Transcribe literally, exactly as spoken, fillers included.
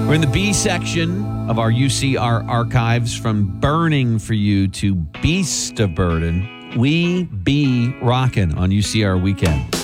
We're in the B section of our U C R archives, from Burning for You to Beast of Burden. We be rockin' on U C R Weekend.